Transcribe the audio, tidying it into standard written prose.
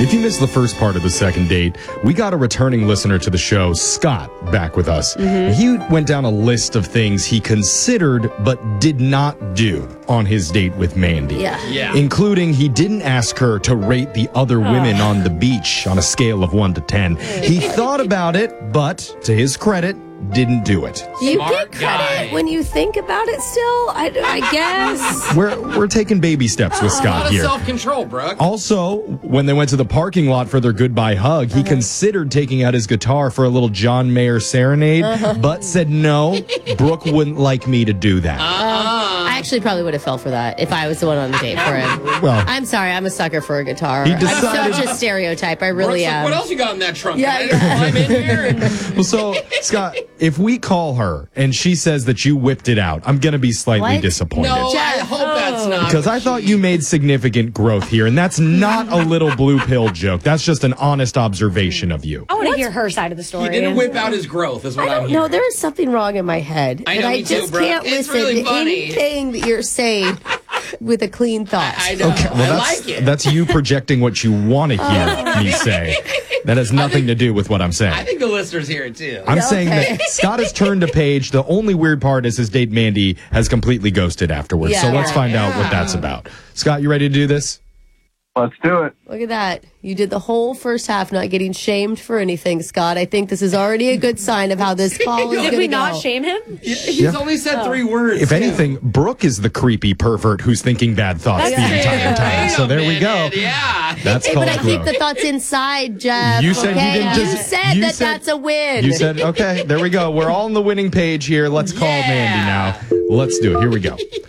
If you missed the first part of the second date, we got a returning listener to the show, Scott, back with us. He went down a list of things he considered but did not do on his date with Mandy. Yeah. Including he didn't ask her to rate the other women on the beach on a scale of 1 to 10. He thought about it, but to his credit, didn't do it. You Smart get credit guy. when you think about it still, I guess. We're taking baby steps with A lot Scott of here. self-control, Brooke. Also, when they went to the parking lot for their goodbye hug, he considered taking out his guitar for a little John Mayer serenade, but said no, Brooke wouldn't like me to do that. I actually probably would have fell for that if I was the one on the date for him. Well, I'm sorry, I'm a sucker for a guitar. He I'm decided- such a stereotype. I really Brooke's like, am. what else you got in that trunk? Yeah, Can I climb in here? And... well, so, Scott, if we call her and she says that you whipped it out, I'm going to be slightly What? disappointed. No, I Jeff, hope that's not. Because I thought you made significant growth here, and that's not a little blue pill joke. That's just an honest observation of you. I want to hear her side of the He story. didn't whip out his growth, is what I I'm don't hearing. know. There is something wrong in my head. I know, and I me too, just Brooke. can't It's listen really to funny. anything that you're saying with a clean thought. I know. Okay, well, I like it. that's you projecting what you want to hear me say. That has nothing to do with what I'm saying. I think the listeners hear it, too. I'm saying Okay. that Scott has turned a page. The only weird part is his date Mandy has completely ghosted afterwards. So Yeah. let's find out what that's about. Scott, you ready to do this? Let's do it. Look at that. You did the whole first half not getting shamed for anything, Scott. I think this is already a good sign of how this call is going Did to we go. not shame him? He's only said 3 words. If too. anything, Brooke is the creepy pervert who's thinking bad thoughts the That's true. entire time. Wait So a there we go. minute, Yeah. That's Hey, called but I keep growth. the thoughts inside, Jeff. You said you okay? didn't just- You said you that said- that's a win. You said, okay, there we go. We're all on the winning page here. Let's call Mandy now. Let's do it. Here we go.